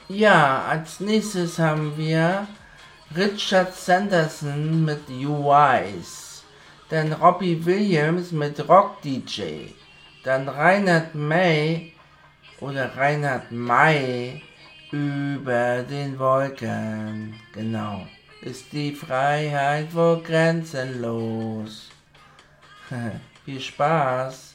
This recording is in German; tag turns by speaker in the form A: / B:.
A: Ja, als nächstes haben wir Richard Sanderson mit UIs, dann Robbie Williams mit Rock DJ, dann Reinhard May über den Wolken. Genau. Ist die Freiheit wohl grenzenlos? Viel Spaß!